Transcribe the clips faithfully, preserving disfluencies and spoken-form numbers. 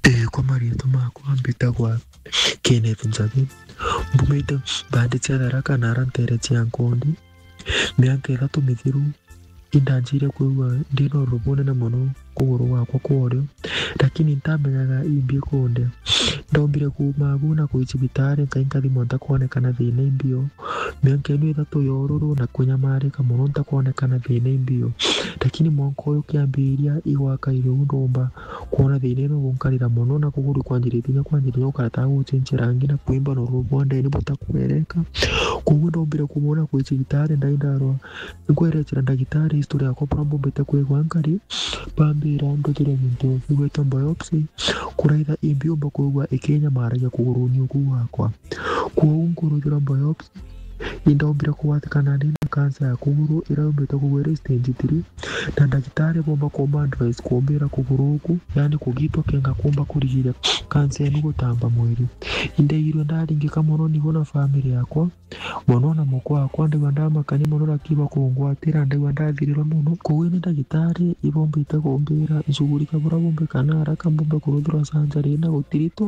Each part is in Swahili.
Eh, kwa marietu makwa mbitagwa Kenneth Njagi mbumite bandi cia Tharaka na Rantere cia Nkundi mĩaka ĩthatũ mĩthiru indanjire kuigua ndina ũrũrũ mũnene mũno kũgũrũ gwakwa kũrĩo lakini ntamenyaga imbie kunde ndombire kuma guo na kwĩ cibitari nkaingathimwo ntakuonekana thĩna imbio mĩaka ĩno ĩthatũ ya ũrũrũ na kũnyamarĩka mũno ntakuonekana thĩna imbio lakini mwaka ũyũ kĩambĩrĩria igwakaire ũndũmba kuona thĩna ĩno gũnkarĩra mũno na kũgũrũ kwanjĩrĩte nginya kwanjĩrĩria gũkarataga gũcenjia rangi na kwĩmba na ũrũrũ bwandeni bũtakuereka koguo ndombire kumwona kwĩ cibitari ndaindarwa nkwerekera ndagitari historia yakwa bũra mbombete kwĩgwa nkari bambira ndogire gintu gwĩtwo biopsy kũraitha imbiũmba kũigua ĩkĩnyamaragia kũgũrũ-inĩ ũku wakwa kuoguo nkũrũthĩra biopsy indaũmbire kũgwatikana ndĩ na kansa ya kũgũrũ ĩraumbĩte kũgũa ĩrĩ stage three na ndagĩtarĩ bomba kũmba advice kũmbĩra kũgũrũ ũku yani kũgitwo kenga kũmba kũrigĩrĩria kansa ĩno gũtamba mwĩrĩ indaigirwe ndaringĩka mũno nĩguo na family yakwa mũno na mũkwa wakwa ndaigua ndamakania mũno rakiba kũngwatĩra ndaigua ndathirĩrwo mũno koguo nĩ ndagĩtarĩ ibombĩte kũmbĩra ncugurika bũra bombĩkana haraka mbombe kũrũthĩrwa sanjarĩ na gũtiritwo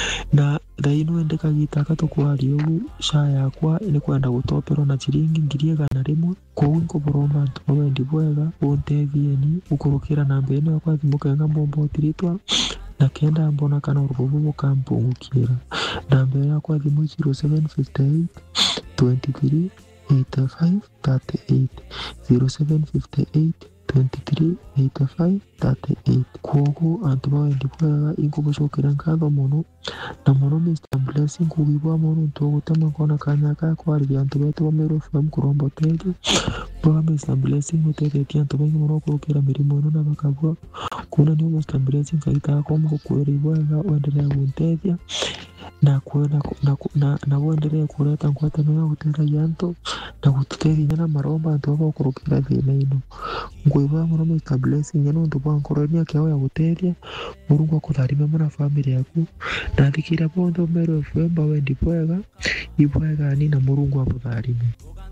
na thaino endekagita katũkwaria ũgu sha yakwa nĩ kwenda gũtoperwo na ciringi ngiri igana rĩmwe koguo nkũbũromba antũ bawendi bwega ũntethieni gũkũrũkĩra namba ĩno yakwa thimũ kenga mbomba ũtiritwa na kenda mbona kana ũrũbũ bũkampũngũkĩra namba yakwa thimũ zero seven five eight twenty-three eighty-five thirty-eight zero seven five eight twenty-three eighty-five thirty-eight koguo antũ bawendi bwega inkũbũcokera nkatho mũno na mũno Mister Blessing kũgibwa mũno ntũgũtema kona kanya ka kwarĩria antũ betũ ba Meru F M kũromba ũteithio bwa Mister Blessing ũteithĩtie antũ baingĩ mũno kũrũkĩra mĩrimũ ĩno na bakabua kuna nĩ Mister Blessing kaitaga kwa mũgũkwĩra ibwega wenderea gũnteithia na kuenda na na na wenderea kuleta ngwatanĩro ya gũteithagia antũ na gũtũteithia na maromba antũ aba kũrũkĩra thĩna ĩno ngwĩbwa mũno Mister Blessing nĩ ũndũ bwa ngorania kĩao ya gũteithia Mũrungu akũtharimia mũno na family yaku na thikĩrĩa bonthe Meru F M bawendi bwega ibwega ni na Mũrungu akũtharimia.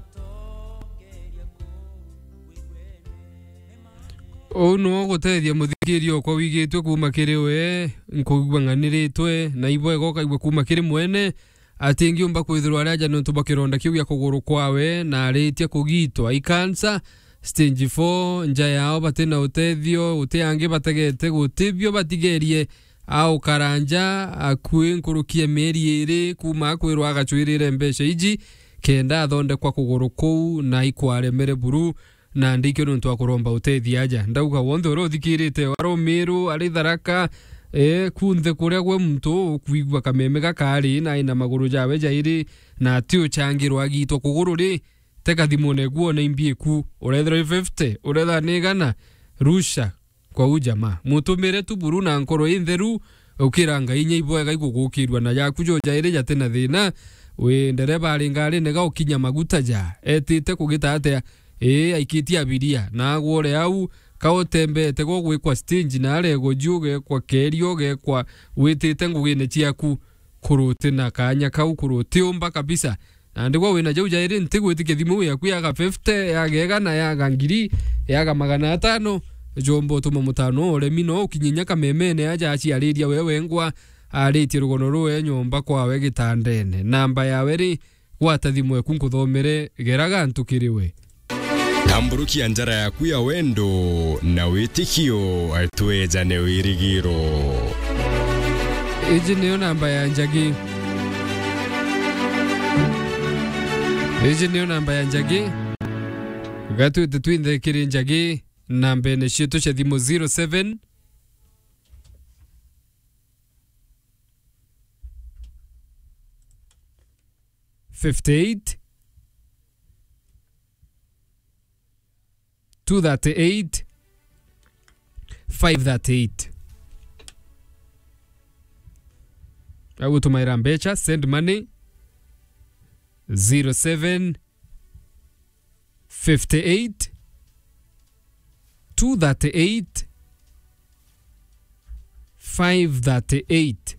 O no gũteithia mũthikĩria okwa wigĩtwe kuma kĩrĩ we nkũigua ng'anĩrĩtwe na ibwega ũkaigua kuma kĩrĩ mwene atĩ ngĩumba kwĩthĩrwo arĩa nja nĩũntũ bakĩronda kĩu gĩa kũgũrũ kwawe na arĩtie kũgitwa ikansa stage four nja yao batĩna ũteithio ũtĩangĩ bategete gũtĩbio batigerie au karanja akuĩ nkũrũkie mĩeri ĩrĩ kuma kwĩrwo agacwĩrĩre mbeca iji kenda athondekwa kũgũrũ kũu na ikwaremere buru na ndikio nĩũntũ wa kũromba ũteithia aja ndauga wonthe ũrĩa ũthikĩrĩte arĩ Meru arĩ Tharaka eh kunthe kũrĩa gwe mtu kuigua kameme gakari na ina magũrũ jawe jairi na tio changirwo agitwo kũgũrũ rĩ teka thimũ neguo na imbie ku ũrethera fifty ũretha nĩgana rusha kwa ujama mutumire tu buru na nkoro intheru ukiranga inya ibwega igũgũkirwa na yaku jo jairi jatena thina we ndereba ari ngari nega ukinya maguta ja etite kugita atia eh aikitia abiria na gwore au kaotembete go gwikwa stage na arego juge kwa kerio ge kwa witite ngugine ciaku kuruti na kanya kau kuruti umba kabisa na ndigwa wina jau jairi ntigwitike thimu yaku yaga fifty yaga na yaga ngiri yaga magana atano jombo tuma mutano ore mino ukinyinya kamemene aja aciariria wewe ngwa arĩtie rũgono rũwe nyomba kwawe gĩtandene namba yawe rĩ gwata thimũ yaku nkũthomere geraga ntukĩrĩwe tamburukia njara yaku ya wendo na wĩtĩkio atwejane wĩrigĩro iji nĩyo namba ya Njagi iji nĩyo namba ya Njagi gatuĩte twinthe kĩrĩ Njagi namba nĩ ciĩtũ cia thimũ zero seven fifty-eight two thirty-eight five thirty-eight au tumaira mbecha send money zero seven fifty-eight two thirty-eight five thirty-eight